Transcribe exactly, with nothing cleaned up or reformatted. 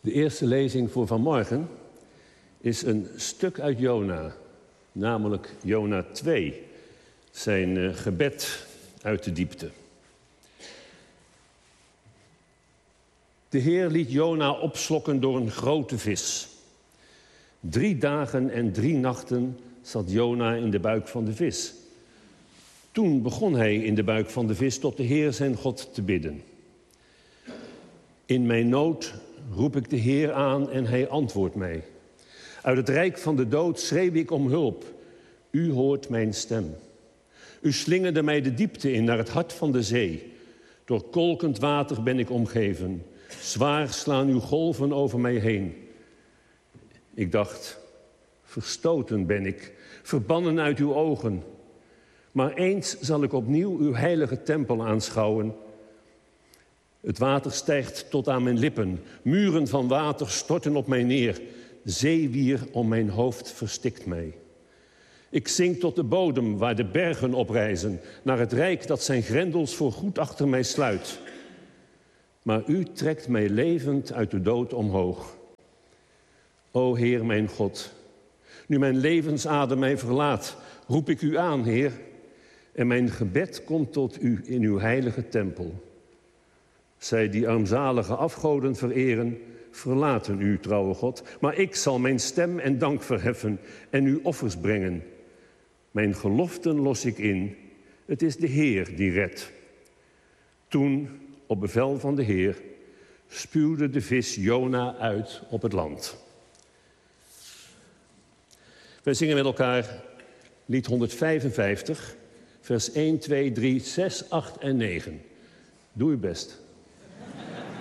De eerste lezing voor vanmorgen is een stuk uit Jona, namelijk Jona twee, zijn uh, gebed uit de diepte. De Heer liet Jona opslokken door een grote vis. Drie dagen en drie nachten zat Jona in de buik van de vis. Toen begon hij in de buik van de vis tot de Heer zijn God te bidden. In mijn nood roep ik de Heer aan en hij antwoordt mij. Uit het rijk van de dood schreeuw ik om hulp. U hoort mijn stem. U slingerde mij de diepte in naar het hart van de zee. Door kolkend water ben ik omgeven. Zwaar slaan uw golven over mij heen. Ik dacht, verstoten ben ik, verbannen uit uw ogen. Maar eens zal ik opnieuw uw heilige tempel aanschouwen. Het water stijgt tot aan mijn lippen. Muren van water storten op mij neer. Zeewier om mijn hoofd verstikt mij. Ik zink tot de bodem waar de bergen oprijzen, naar het rijk dat zijn grendels voorgoed achter mij sluit. Maar u trekt mij levend uit de dood omhoog. O Heer mijn God, nu mijn levensadem mij verlaat, roep ik u aan, Heer. En mijn gebed komt tot u in uw heilige tempel. Zij die armzalige afgoden vereren, verlaten u, trouwe God. Maar ik zal mijn stem en dank verheffen en u offers brengen. Mijn geloften los ik in. Het is de Heer die redt. Toen, op bevel van de Heer, spuwde de vis Jona uit op het land. Wij zingen met elkaar lied honderdvijfenvijftig, vers één, twee, drie, zes, acht en negen. Doe uw best.